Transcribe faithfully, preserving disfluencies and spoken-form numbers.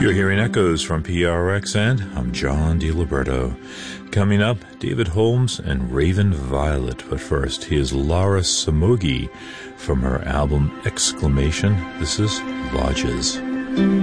You're hearing echoes from P R X, and I'm John DiLiberto. Coming up, David Holmes and Raven Violet. But first, here's Laura Samogi from her album Exclamation. This is Lodges.